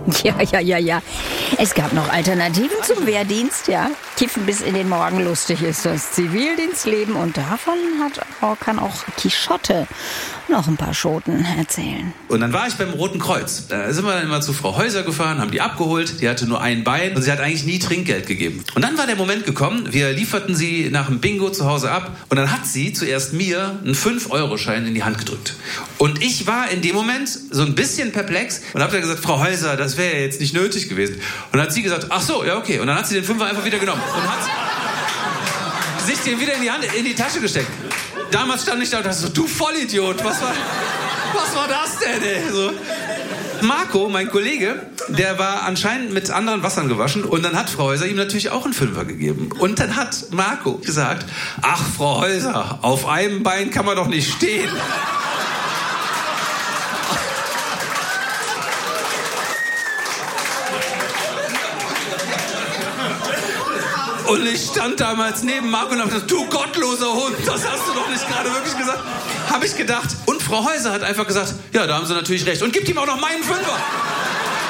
Ja. Es gab noch Alternativen zum Wehrdienst, ja. Kiffen bis in den Morgen, lustig ist das Zivildienstleben. Und davon kann auch Quixote noch ein paar Schoten erzählen. Und dann war ich beim Roten Kreuz. Da sind wir dann immer zu Frau Häuser gefahren, haben die abgeholt. Die hatte nur ein Bein und sie hat eigentlich nie Trinkgeld gegeben. Und dann war der Moment gekommen, wir lieferten sie nach dem Bingo zu Hause ab. Und dann hat sie zuerst mir einen 5-Euro-Schein in die Hand gedrückt. Und ich war in dem Moment so ein bisschen perplex und habe dann gesagt, Frau Häuser, das wäre ja jetzt nicht nötig gewesen. Und dann hat sie gesagt, ach so, ja okay. Und dann hat sie den 5er einfach wieder genommen und hat sich den wieder in die Tasche gesteckt. Damals stand ich da und dachte so, du Vollidiot, was war das denn, ey? So. Marco, mein Kollege, der war anscheinend mit anderen Wassern gewaschen und dann hat Frau Häuser ihm natürlich auch einen 5er gegeben. Und dann hat Marco gesagt, ach Frau Häuser, auf einem Bein kann man doch nicht stehen. Und ich stand damals neben Marco und habe gesagt, du gottloser Hund, das hast du doch nicht gerade wirklich gesagt. Habe ich gedacht. Und Frau Häuser hat einfach gesagt, ja, da haben Sie natürlich recht. Und gibt ihm auch noch meinen 5er.